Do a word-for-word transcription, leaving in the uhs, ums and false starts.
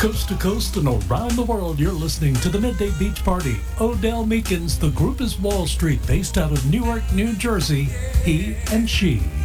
Coast to coast and around the world, you're listening to the Midday Beach Party. Odell Meekins, the group is Wall Street, based out of Newark, New Jersey. He and she.